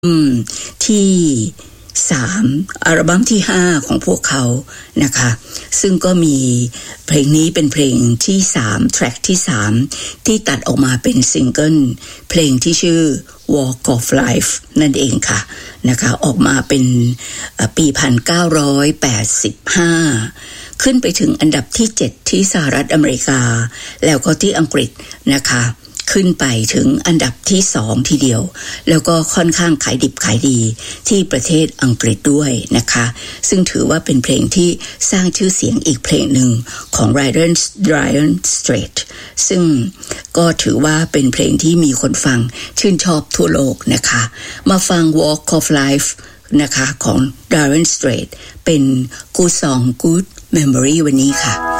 ที่3อัลบั้มที่5ของพวกเขานะคะซึ่งก็มีเพลงนี้เป็นเพลงที่3แทร็กที่3ที่ตัดออกมาเป็นซิงเกิลเพลงที่ชื่อ Walk of Life นั่นเองค่ะนะคะออกมาเป็นปี1985ขึ้นไปถึงอันดับที่7ที่สหรัฐอเมริกาแล้วก็ที่อังกฤษนะคะขึ้นไปถึงอันดับที่2ทีเดียวแล้วก็ค่อนข้างขายดิบขายดีที่ประเทศอังกฤษด้วยนะคะซึ่งถือว่าเป็นเพลงที่สร้างชื่อเสียงอีกเพลงหนึ่งของ Dire Straits ซึ่งก็ถือว่าเป็นเพลงที่มีคนฟังชื่นชอบทั่วโลกนะคะมาฟัง Walk of Life นะคะของ Dire Straits เป็น Good Song Good Memory วันนี้ค่ะ